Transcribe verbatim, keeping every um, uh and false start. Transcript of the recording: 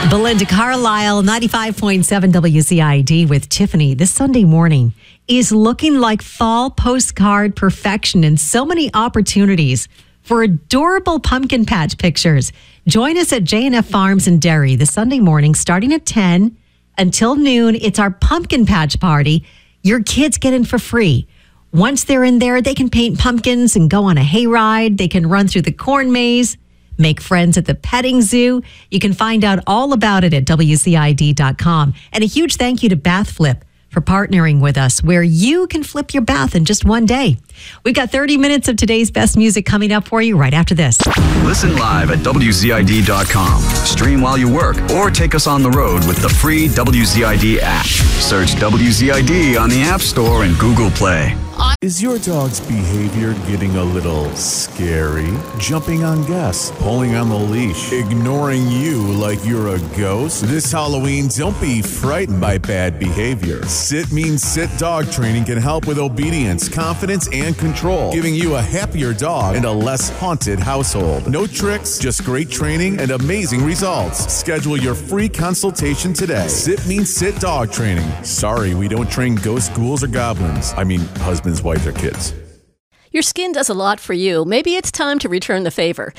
Belinda Carlisle, ninety-five point seven W C I D with Tiffany. This Sunday morning is looking like fall postcard perfection and so many opportunities for adorable pumpkin patch pictures. Join us at J and F Farms and Dairy this Sunday morning starting at ten until noon. It's our pumpkin patch party. Your kids get in for free. Once they're in there, they can paint pumpkins and go on a hayride. They can run through the corn maze, make friends at the petting zoo. You can find out all about it at W C I D dot com. And a huge thank you to Bath Flip for partnering with us, where you can flip your bath in just one day. We've got thirty minutes of today's best music coming up for you right after this. Listen live at W C I D dot com. Stream while you work or take us on the road with the free W C I D app. Search W C I D on the App Store and Google Play. Is your dog's behavior getting a little scary? Jumping on guests, pulling on the leash, ignoring you like you're a ghost? This Halloween, don't be frightened by bad behavior. Sit Means Sit Dog Training can help with obedience, confidence, and control, giving you a happier dog and a less haunted household. No tricks, just great training and amazing results. Schedule your free consultation today. Sit Means Sit Dog Training. Sorry, we don't train ghosts, ghouls, or goblins. I mean, husbands, wives, or kids. Your skin does a lot for you. Maybe it's time to return the favor.